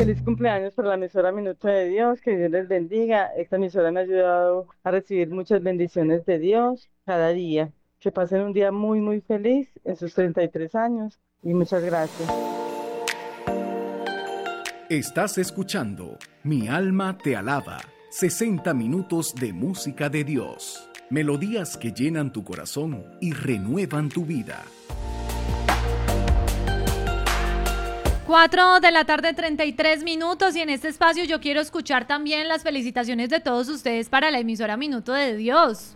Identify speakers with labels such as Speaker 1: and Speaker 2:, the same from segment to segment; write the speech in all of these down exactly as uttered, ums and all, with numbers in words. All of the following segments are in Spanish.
Speaker 1: feliz cumpleaños por la emisora Minuto de Dios, que Dios les bendiga. Esta emisora me ha ayudado a recibir muchas bendiciones de Dios cada día. Que pasen un día muy, muy feliz en sus treinta y tres años y muchas gracias.
Speaker 2: Estás escuchando Mi alma te alaba. sesenta minutos de música de Dios. Melodías que llenan tu corazón y renuevan tu vida.
Speaker 3: Cuatro de la tarde, treinta y tres minutos, y en este espacio yo quiero escuchar también las felicitaciones de todos ustedes para la emisora Minuto de Dios.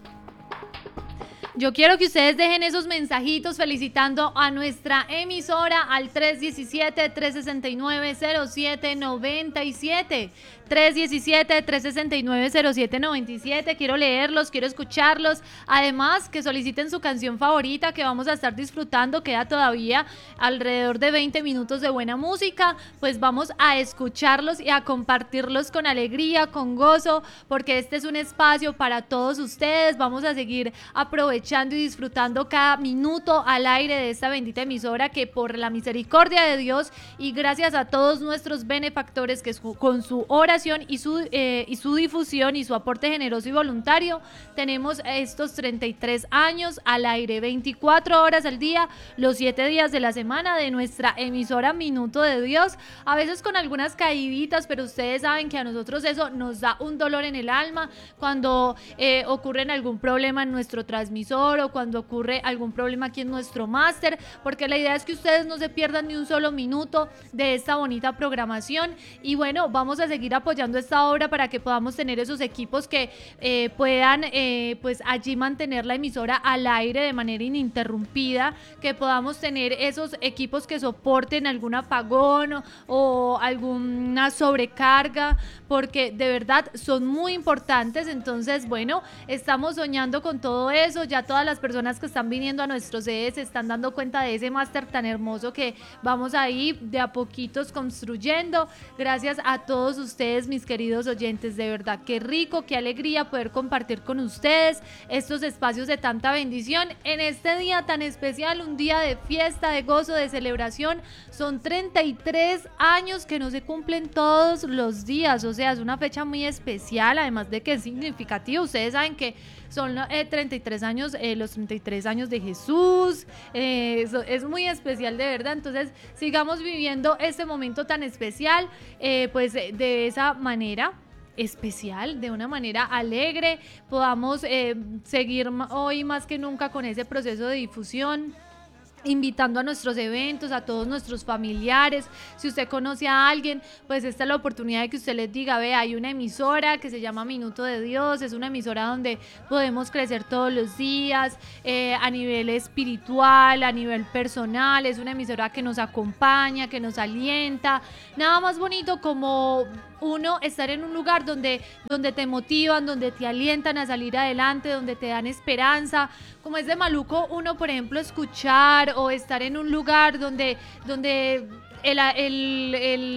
Speaker 3: Yo quiero que ustedes dejen esos mensajitos felicitando a nuestra emisora al tres diecisiete, tres sesenta y nueve, cero siete noventa y siete. tres diecisiete, tres sesenta y nueve, cero siete noventa y siete. Quiero leerlos, quiero escucharlos. Además, que soliciten su canción favorita que vamos a estar disfrutando. Queda todavía alrededor de veinte minutos de buena música. Pues vamos a escucharlos y a compartirlos con alegría, con gozo, porque este es un espacio para todos ustedes. Vamos a seguir aprovechando y disfrutando cada minuto al aire de esta bendita emisora, que por la misericordia de Dios y gracias a todos nuestros benefactores que su, con su oración y su, eh, y su difusión y su aporte generoso y voluntario, tenemos estos treinta y tres años al aire, veinticuatro horas al día, los siete días de la semana de nuestra emisora Minuto de Dios, a veces con algunas caíditas, pero ustedes saben que a nosotros eso nos da un dolor en el alma cuando eh, ocurre algún problema en nuestro transmisor o cuando ocurre algún problema aquí en nuestro máster, porque la idea es que ustedes no se pierdan ni un solo minuto de esta bonita programación. Y bueno, vamos a seguir apoyando esta obra para que podamos tener esos equipos que eh, puedan eh, pues allí mantener la emisora al aire de manera ininterrumpida, que podamos tener esos equipos que soporten algún apagón o, o alguna sobrecarga, porque de verdad son muy importantes. Entonces, bueno, estamos soñando con todo eso. Ya todas las personas que están viniendo a nuestros sedes se están dando cuenta de ese máster tan hermoso que vamos ahí de a poquitos construyendo. Gracias a todos ustedes, mis queridos oyentes, de verdad, qué rico, qué alegría poder compartir con ustedes estos espacios de tanta bendición en este día tan especial, un día de fiesta, de gozo, de celebración. Son treinta y tres años que no se cumplen todos los días, o sea, es una fecha muy especial, además de que es significativo. Ustedes saben que son eh, treinta y tres años, eh, los treinta y tres años de Jesús, eh, eso es muy especial de verdad. Entonces sigamos viviendo este momento tan especial, eh, pues de, de esa manera especial, de una manera alegre, podamos eh, seguir hoy más que nunca con ese proceso de difusión, invitando a nuestros eventos, a todos nuestros familiares. Si usted conoce a alguien, pues esta es la oportunidad de que usted les diga: ve, hay una emisora que se llama Minuto de Dios, es una emisora donde podemos crecer todos los días, eh, a nivel espiritual, a nivel personal, es una emisora que nos acompaña, que nos alienta. Nada más bonito como uno estar en un lugar donde, donde te motivan, donde te alientan a salir adelante, donde te dan esperanza. Como es de maluco uno, por ejemplo, escuchar o estar en un lugar donde, donde el, el,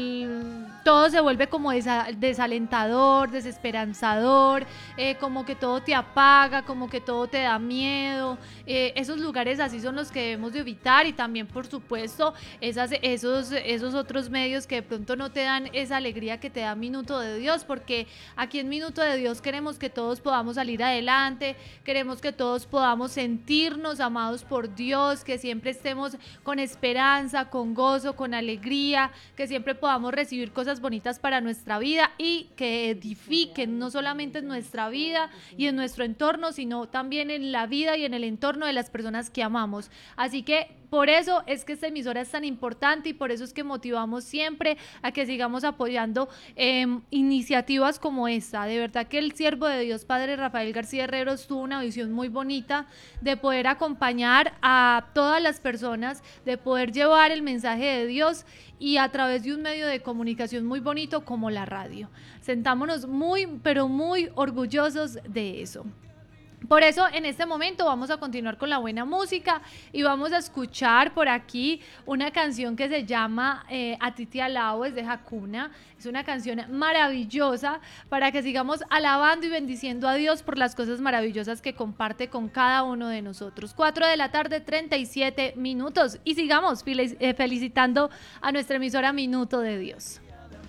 Speaker 3: el todo se vuelve como desa, desalentador, desesperanzador, eh, como que todo te apaga, como que todo te da miedo. Eh, esos lugares así son los que debemos de evitar, y también, por supuesto, esas, esos, esos otros medios que de pronto no te dan esa alegría que te da Minuto de Dios, porque aquí en Minuto de Dios queremos que todos podamos salir adelante, queremos que todos podamos sentirnos amados por Dios, que siempre estemos con esperanza, con gozo, con alegría, que siempre podamos recibir cosas bonitas para nuestra vida y que edifiquen no solamente en nuestra vida y en nuestro entorno, sino también en la vida y en el entorno de las personas que amamos. Así que por eso es que esta emisora es tan importante, y por eso es que motivamos siempre a que sigamos apoyando eh, iniciativas como esta. De verdad que el siervo de Dios, Padre Rafael García Herreros, tuvo una visión muy bonita de poder acompañar a todas las personas, de poder llevar el mensaje de Dios, y a través de un medio de comunicación muy bonito como la radio. Sentámonos muy, pero muy orgullosos de eso. Por eso en este momento vamos a continuar con la buena música y vamos a escuchar por aquí una canción que se llama eh, A ti te alabo, es de Hakuna. Es una canción maravillosa para que sigamos alabando y bendiciendo a Dios por las cosas maravillosas que comparte con cada uno de nosotros. Cuatro de la tarde, treinta y siete minutos, y sigamos felicitando a nuestra emisora Minuto de Dios.